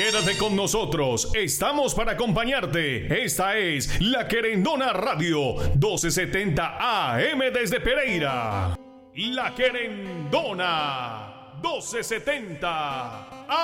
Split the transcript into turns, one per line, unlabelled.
Quédate con nosotros, estamos para acompañarte. Esta es La Querendona Radio, 1270 AM desde Pereira. La Querendona, 1270 AM.